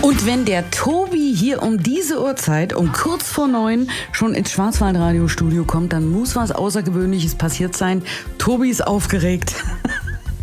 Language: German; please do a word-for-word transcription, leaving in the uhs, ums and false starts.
Und wenn der Tobi hier um diese Uhrzeit, um kurz vor neun, schon ins Schwarzwaldradiostudio kommt, dann muss was Außergewöhnliches passiert sein. Tobi ist aufgeregt.